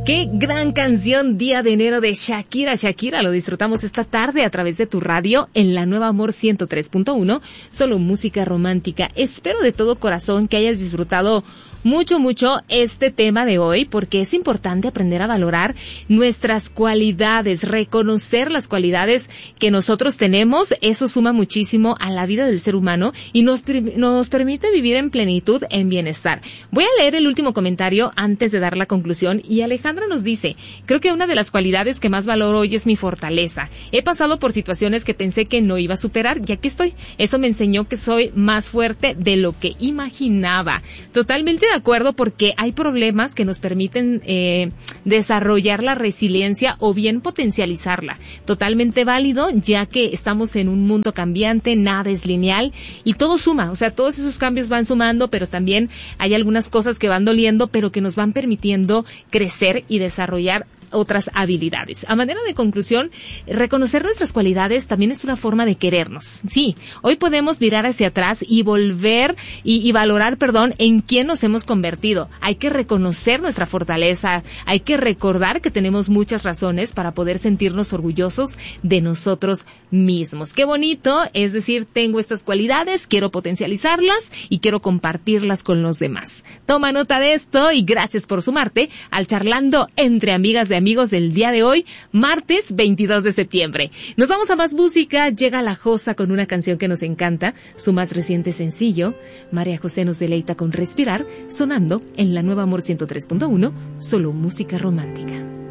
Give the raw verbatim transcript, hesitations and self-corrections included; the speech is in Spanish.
Qué gran canción, Día de Enero de Shakira. Shakira, lo disfrutamos esta tarde a través de tu radio en la Nueva Amor ciento tres punto uno, solo música romántica. Espero de todo corazón que hayas disfrutado mucho, mucho este tema de hoy, porque es importante aprender a valorar nuestras cualidades, reconocer las cualidades que nosotros tenemos. Eso suma muchísimo a la vida del ser humano y nos, nos permite vivir en plenitud, en bienestar. Voy a leer el último comentario antes de dar la conclusión, y Alejandra nos dice: creo que una de las cualidades que más valoro hoy es mi fortaleza. He pasado por situaciones que pensé que no iba a superar y aquí estoy. Eso me enseñó que soy más fuerte de lo que imaginaba. Totalmente de acuerdo, porque hay problemas que nos permiten eh, desarrollar la resiliencia o bien potencializarla. Totalmente válido, ya que estamos en un mundo cambiante, nada es lineal y todo suma. O sea, todos esos cambios van sumando, pero también hay algunas cosas que van doliendo, pero que nos van permitiendo crecer y desarrollar otras habilidades. A manera de conclusión, reconocer nuestras cualidades también es una forma de querernos. Sí, hoy podemos mirar hacia atrás y volver y, y valorar, perdón, en quién nos hemos convertido. Hay que reconocer nuestra fortaleza, hay que recordar que tenemos muchas razones para poder sentirnos orgullosos de nosotros mismos. Qué bonito es decir, tengo estas cualidades, quiero potencializarlas y quiero compartirlas con los demás. Toma nota de esto y gracias por sumarte al Charlando entre Amigas de Amigos del día de hoy, martes veintidós de septiembre. Nos vamos a más música. Llega La Josa con una canción que nos encanta, su más reciente sencillo. María José nos deleita con Respirar, sonando en la Nueva Amor ciento tres punto uno, solo música romántica.